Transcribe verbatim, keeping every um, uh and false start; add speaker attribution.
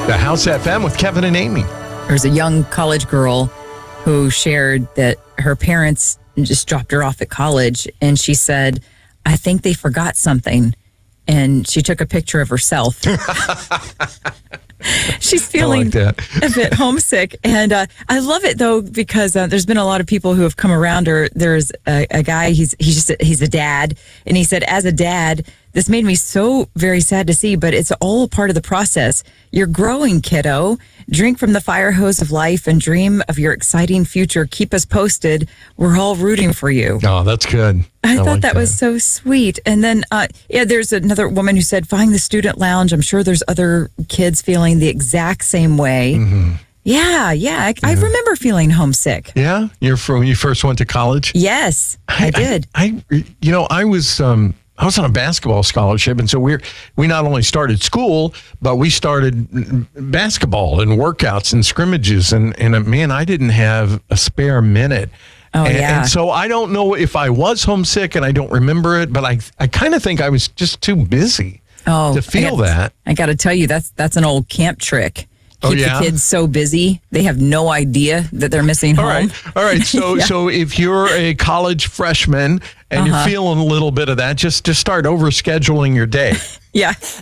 Speaker 1: The House F M with Kevin and Amy.
Speaker 2: There's a young college girl who shared that her parents just dropped her off at college, and she said, I think they forgot something. And she took a picture of herself. She's feeling
Speaker 1: like
Speaker 2: a bit homesick. And uh, I love it, though, because uh, there's been a lot of people who have come around her. There's a, a guy, he's he's just a, he's a dad. And he said, as a dad, this made me so very sad to see, but it's all part of the process. You're growing, kiddo. Drink from the fire hose of life and dream of your exciting future. Keep us posted. We're all rooting for you.
Speaker 1: Oh, that's good.
Speaker 2: I,
Speaker 1: I
Speaker 2: thought
Speaker 1: like
Speaker 2: that,
Speaker 1: that
Speaker 2: was so sweet. And then, uh, yeah, there's another woman who said, find the student lounge. I'm sure there's other kids feeling the exact same way.
Speaker 1: Mm-hmm.
Speaker 2: Yeah, yeah. I, I remember feeling homesick.
Speaker 1: Yeah? You're from, you first went to college?
Speaker 2: Yes, I, I did.
Speaker 1: I, I, you know, I was, um, I was on a basketball scholarship. And so we're, we not only started school, but we started basketball and workouts and scrimmages. And, and uh, man, I didn't have a spare minute.
Speaker 2: Oh,
Speaker 1: and,
Speaker 2: yeah.
Speaker 1: and so I don't know if I was homesick and I don't remember it, but I, I kind of think I was just too busy
Speaker 2: oh,
Speaker 1: to feel
Speaker 2: I got,
Speaker 1: that.
Speaker 2: I got to tell you, that's that's an old camp trick. Keep
Speaker 1: Oh, yeah?
Speaker 2: the kids so busy, they have no idea that they're missing
Speaker 1: All
Speaker 2: home.
Speaker 1: right. All right. So
Speaker 2: Yeah.
Speaker 1: so if you're a college freshman and
Speaker 2: Uh-huh.
Speaker 1: you're feeling a little bit of that, just, just start over scheduling your day.
Speaker 2: Yeah,